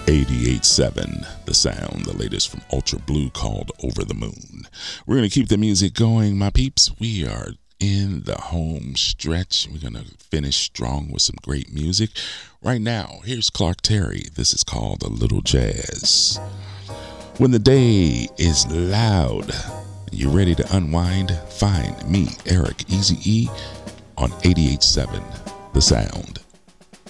88.7 The Sound, the latest from Ultra Blue called Over the Moon. We're going to keep the music going, my peeps. We are in the home stretch. We're going to finish strong with some great music. Right now, here's Clark Terry. This is called A Little Jazz. When the day is loud, you ready to unwind? Find me, Eric Easy E, on 88.7 The Sound.